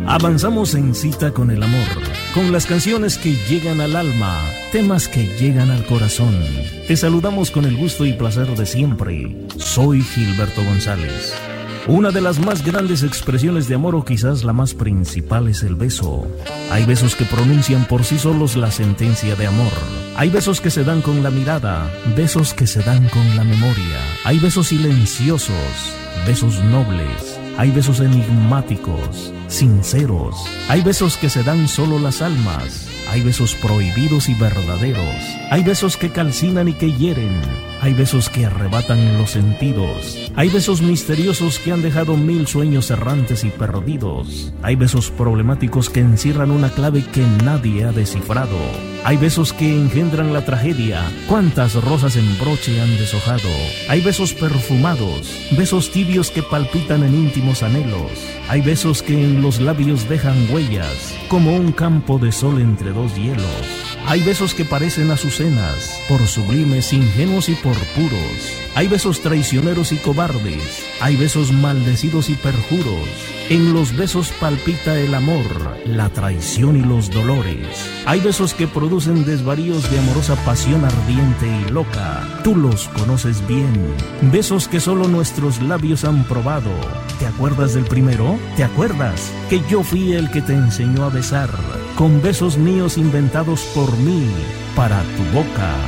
Avanzamos en cita con el amor, con las canciones que llegan al alma, temas que llegan al corazón. Te saludamos con el gusto y placer de siempre. Soy Gilberto González. Una de las más grandes expresiones de amor, o quizás la más principal, es el beso. Hay besos que pronuncian por sí solos la sentencia de amor. Hay besos que se dan con la mirada, besos que se dan con la memoria. Hay besos silenciosos, besos nobles. Hay besos enigmáticos, sinceros. Hay besos que se dan solo las almas. Hay besos prohibidos y verdaderos. Hay besos que calcinan y que hieren. Hay besos que arrebatan los sentidos. Hay besos misteriosos que han dejado 1000 sueños errantes y perdidos. Hay besos problemáticos que encierran una clave que nadie ha descifrado. Hay besos que engendran la tragedia. ¿Cuántas rosas en broche han deshojado? Hay besos perfumados, besos tibios que palpitan en íntimos anhelos. Hay besos que en los labios dejan huellas, como un campo de sol entre dos hielos. Hay besos que parecen azucenas, por sublimes, ingenuos y por puros. Hay besos traicioneros y cobardes. Hay besos maldecidos y perjuros. En los besos palpita el amor, la traición y los dolores. Hay besos que producen desvaríos de amorosa pasión ardiente y loca. Tú los conoces bien. Besos que solo nuestros labios han probado. ¿Te acuerdas del primero? ¿Te acuerdas que yo fui el que te enseñó a besar? Con besos míos inventados por mí, para tu boca.